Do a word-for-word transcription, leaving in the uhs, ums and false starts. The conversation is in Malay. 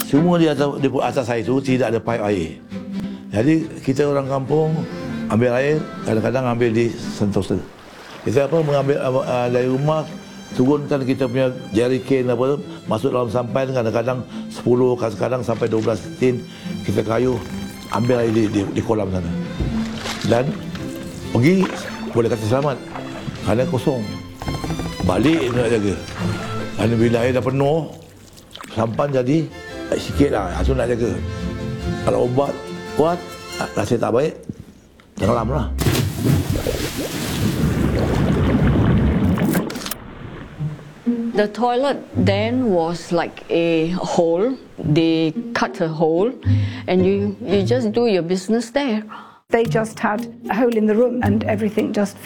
Semua di atas, di atas air itu tidak ada paip air. Jadi kita orang kampung ambil air, kadang-kadang ambil di Sentosa. Kita apa mengambil uh, dari rumah, turunkan kita punya jerrycan apa tu, masuk dalam sampan, kadang-kadang sepuluh, kadang-kadang sampai dua belas tin kita kayu, ambil air di, di, di kolam sana. Dan pergi boleh kata selamat, kerana kosong. Balik nak jaga. Kerana bila air dah penuh, sampan jadi sikit lah, itu nak jaga. Kalau obat kuat, rasa tak baik, tenggelam lah. The toilet then was like a hole. They cut a hole and you, you just do your business there. They just had a hole in the room and everything just